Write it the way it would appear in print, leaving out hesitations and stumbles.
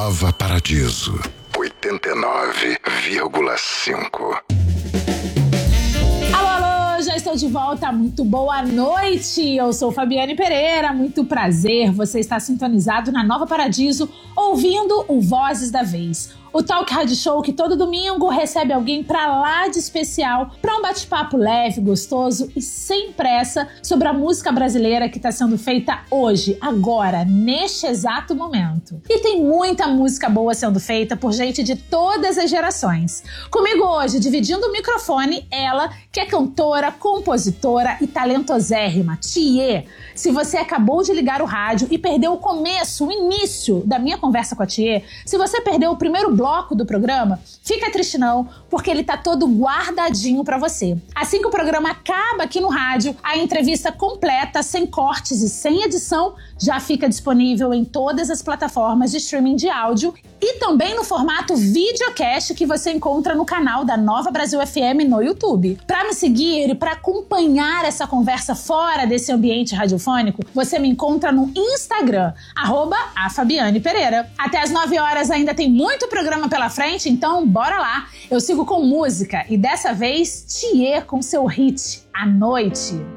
Nova Paradiso 89,5. Alô, já estou de volta. Muito boa noite. Eu sou Fabiane Pereira. Muito prazer. Você está sintonizado na Nova Paradiso, ouvindo o Vozes da Vez. O Talk Rádio Show que todo domingo recebe alguém pra lá de especial para um bate-papo leve, gostoso e sem pressa sobre a música brasileira que está sendo feita hoje, agora, neste exato momento. E tem muita música boa sendo feita por gente de todas as gerações. Comigo hoje, dividindo o microfone, ela que é cantora, compositora e talentosérrima, Thier. Se você acabou de ligar o rádio e perdeu o começo, o início da minha conversa com a Thier, se você perdeu o primeiro bloco do programa, fica triste não, porque ele tá todo guardadinho pra você. Assim que o programa acaba aqui no rádio, a entrevista completa, sem cortes e sem edição, já fica disponível em todas as plataformas de streaming de áudio e também no formato videocast que você encontra no canal da Nova Brasil FM no YouTube. Para me seguir e para acompanhar essa conversa fora desse ambiente radiofônico, você me encontra no Instagram, @afabianepereira. Até às 9 horas ainda tem muito programa pela frente, então bora lá. Eu sigo com música e dessa vez Thier com seu hit A Noite.